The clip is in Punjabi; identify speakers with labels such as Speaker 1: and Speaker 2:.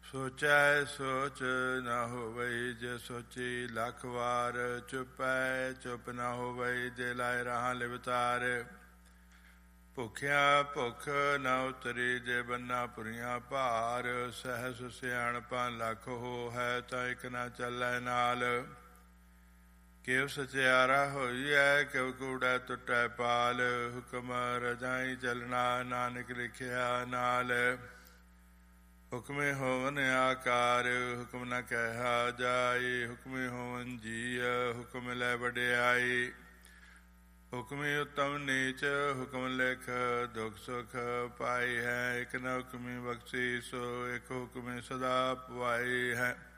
Speaker 1: ਸੋਚੈ ਸੋਚ ਨਾ ਹੋਵਈ ਜੇ ਸੋਚੀ ਲੱਖ ਵਾਰ। ਚੁਪੈ ਚੁੱਪ ਨਾ ਹੋਵਈ ਜੇ ਲਾਇ ਰਾਹਾਂ ਲਿਵਤਾਰ। ਭੁੱਖਿਆ ਭੁੱਖ ਨਾ ਉਤਰੀ ਜੇ ਬੰਨਾ ਪੁਰੀਆਂ ਭਾਰ। ਸਹਿਸ ਸਿਆਣਪਾਂ ਲੱਖ ਹੋ ਹੈ ਤਾਂ ਇੱਕ ਨਾ ਚੱਲੈ ਨਾਲ। ਕਿਵ ਸਚਿਆਰਾ ਹੋਈਐ ਕਿਵ ਕੂੜੈ ਟੁੱਟੈ ਪਾਲ। ਹੁਕਮ ਰਜਾਈ ਚੱਲਣਾ ਨਾਨਕ ਲਿਖਿਆ ਨਾਲ। ਹੁਕਮੇ ਹੋਵਨ ਆਕਾਰ ਹੁਕਮ ਨ ਕਹਿਆ ਜਾਈ। ਹੁਕਮੇ ਹੋਵਨ ਜੀਅ ਹੁਕਮ ਲੈ ਵਡਿਆਈ। ਹੁਕਮੀ ਉੱਤਮ ਨੀਚ ਹੁਕਮ ਲਿਖ ਦੁਖ ਸੁਖ ਪਾਈ ਹੈ। ਇੱਕ ਨ ਹੁਕਮੀ ਬਖਸ਼ੀ ਸੋ ਇੱਕ ਹੁਕਮੀ ਸਦਾ ਪਵਾਈ ਹੈ।